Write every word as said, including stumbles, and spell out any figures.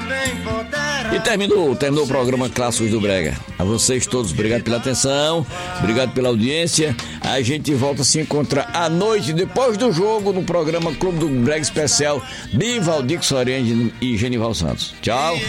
E terminou, terminou o programa Clássicos do Brega. A vocês todos, obrigado pela atenção, obrigado pela audiência. A gente volta a se encontrar à noite, depois do jogo, no programa Clube do Brega Especial de Valdir Soriano e Genival Santos. Tchau.